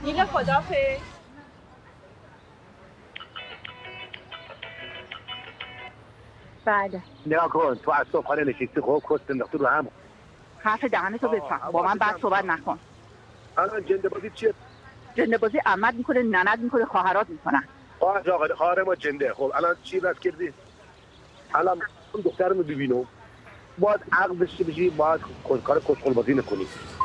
نیل خدافظ. بله نگاه کن تو از صبحانه نشستی خب کست انداختی رو هم. حرف دهنتو بفهم، با من بعد صحبت نکن. الان جنده بازی چیه؟ جنده بازی عمد میکنه، ننت میکنه، خواهرات میکنن. خواهر ما جنده. خب الان چی بس کردی؟ الان اون دخترمو ببینم باید عقل داشته باشی، باید کار کسخل بازی نکنی.